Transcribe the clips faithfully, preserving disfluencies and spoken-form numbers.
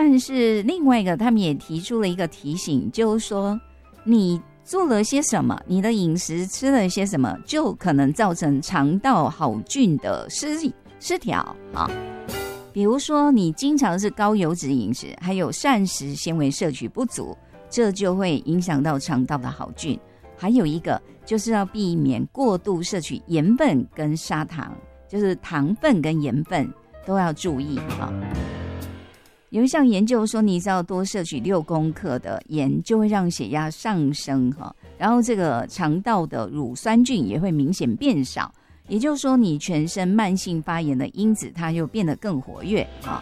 但是另外一个他们也提出了一个提醒，就是说你做了些什么，你的饮食吃了些什么，就可能造成肠道好菌的失失调啊。比如说你经常是高油脂饮食，还有膳食纤维摄取不足，这就会影响到肠道的好菌。还有一个就是要避免过度摄取盐分跟砂糖，就是糖分跟盐分都要注意啊。有一项研究说，你只要多摄取六公克的盐，就会让血压上升哈，然后这个肠道的乳酸菌也会明显变少，也就是说，你全身慢性发炎的因子它又变得更活跃啊。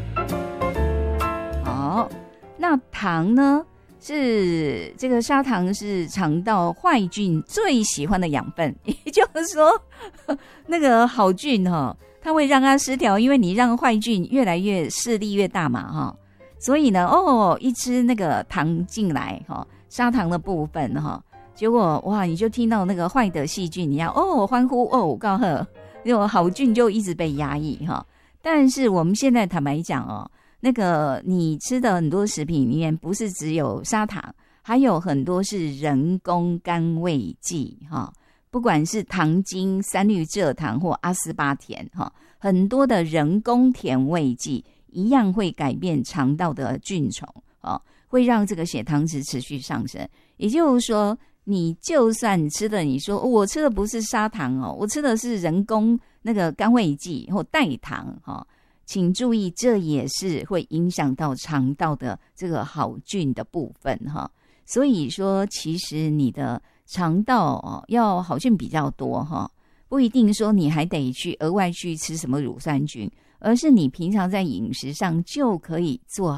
好，那糖呢？是这个砂糖是肠道坏菌最喜欢的养分，也就是说，那个好菌哈。它会让它失调，因为你让坏菌越来越势力越大嘛，哈，所以呢，哦，一吃那个糖进来，哈，砂糖的部分，哈，结果哇，你就听到那个坏的细菌，你要哦欢呼哦，告贺，那种好菌就一直被压抑，哈。但是我们现在坦白讲哦，那个你吃的很多食品里面，不是只有砂糖，还有很多是人工甘味剂，哈。不管是糖精、三氯蔗糖或阿斯巴甜，很多的人工甜味剂一样会改变肠道的菌虫，会让这个血糖值持续上升。也就是说，你就算吃的，你说、哦、我吃的不是砂糖哦，我吃的是人工那个甘味剂或代糖，请注意，这也是会影响到肠道的这个好菌的部分。所以说，其实你的肠道、哦、要好菌比较多哈，不一定说你还得去额外去吃什么乳酸菌，而是你平常在饮食上就可以做